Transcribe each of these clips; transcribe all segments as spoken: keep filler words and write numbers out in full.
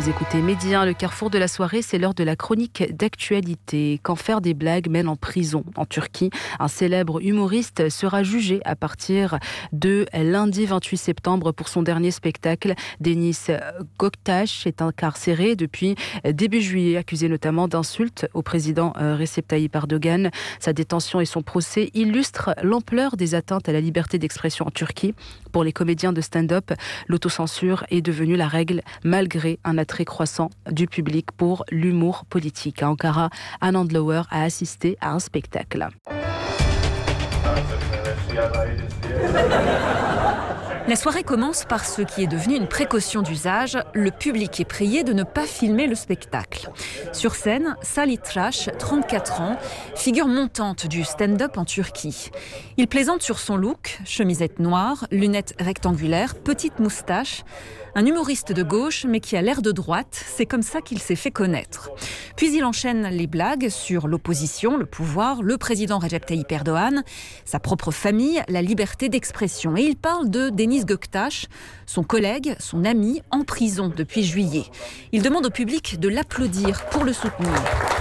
Vous écoutez Midi un, le carrefour de la soirée, c'est l'heure de la chronique d'actualité. Quand faire des blagues mène en prison en Turquie, un célèbre humoriste sera jugé à partir de lundi vingt-huit septembre pour son dernier spectacle. Deniz Göktaş est incarcéré depuis début juillet, accusé notamment d'insultes au président Recep Tayyip Erdogan. Sa détention et son procès illustrent l'ampleur des atteintes à la liberté d'expression en Turquie. Pour les comédiens de stand-up, l'autocensure est devenue la règle malgré un attrait croissant du public pour l'humour politique. À Ankara, Anand Lower a assisté à un spectacle. La soirée commence par ce qui est devenu une précaution d'usage. Le public est prié de ne pas filmer le spectacle. Sur scène, Salih Trash, trente-quatre ans, figure montante du stand-up en Turquie. Il plaisante sur son look, chemisette noire, lunettes rectangulaires, petite moustache. Un humoriste de gauche, mais qui a l'air de droite, c'est comme ça qu'il s'est fait connaître. Puis il enchaîne les blagues sur l'opposition, le pouvoir, le président Recep Tayyip Erdogan, sa propre famille, la liberté d'expression. Et il parle de Deniz Göktaş, son collègue, son ami, en prison depuis juillet. Il demande au public de l'applaudir pour le soutenir.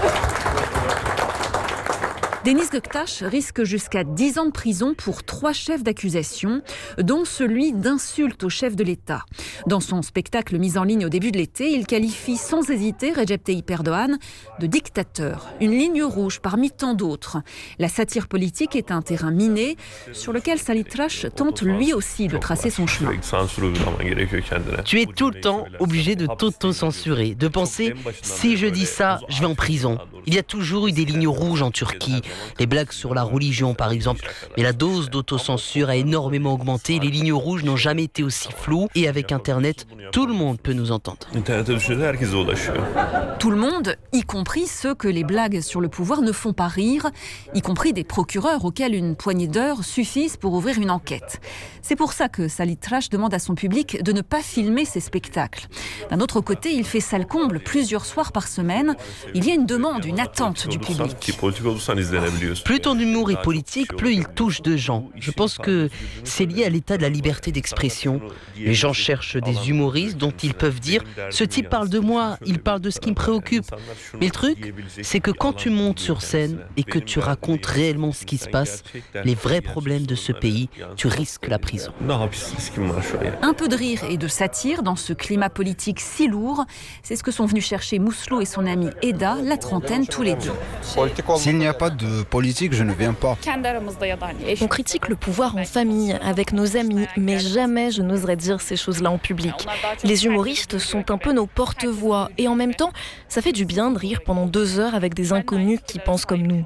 Deniz Göktaş risque jusqu'à dix ans de prison pour trois chefs d'accusation, dont celui d'insulte au chef de l'État. Dans son spectacle mis en ligne au début de l'été, il qualifie sans hésiter Recep Tayyip Erdogan de dictateur, une ligne rouge parmi tant d'autres. La satire politique est un terrain miné sur lequel Salih Trash tente lui aussi de tracer son chemin. Tu es tout le temps obligé de t'auto-censurer, de penser « si je dis ça, je vais en prison ». Il y a toujours eu des lignes rouges en Turquie. Les blagues sur la religion, par exemple. Mais la dose d'autocensure a énormément augmenté. Les lignes rouges n'ont jamais été aussi floues. Et avec Internet, tout le monde peut nous entendre. Tout le monde, y compris ceux que les blagues sur le pouvoir ne font pas rire, y compris des procureurs auxquels une poignée d'heures suffisent pour ouvrir une enquête. C'est pour ça que Salih Trash demande à son public de ne pas filmer ses spectacles. D'un autre côté, il fait salle comble plusieurs soirs par semaine. Il y a une demande, une attente du public. Plus ton humour est politique, plus il touche de gens. Je pense que c'est lié à l'état de la liberté d'expression. Les gens cherchent des humoristes dont ils peuvent dire « ce type parle de moi, il parle de ce qui me préoccupe ». Mais le truc, c'est que quand tu montes sur scène et que tu racontes réellement ce qui se passe, les vrais problèmes de ce pays, tu risques la prison. Un peu de rire et de satire dans ce climat politique si lourd, c'est ce que sont venus chercher Mouslo et son ami Eda, la trentaine tous les deux. S'il n'y a pas de politique, je ne viens pas. On critique le pouvoir en famille, avec nos amis, mais jamais je n'oserais dire ces choses-là en public. Les humoristes sont un peu nos porte-voix, et en même temps, ça fait du bien de rire pendant deux heures avec des inconnus qui pensent comme nous.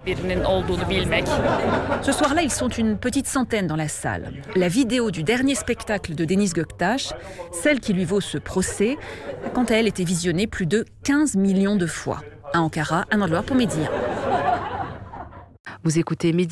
Ce soir-là, ils sont une petite centaine dans la salle. La vidéo du dernier spectacle de Deniz Göktaş, celle qui lui vaut ce procès, quant à elle, était visionnée plus de quinze millions de fois. À Ankara, Anand Lower pour Midi un. Vous écoutez Midi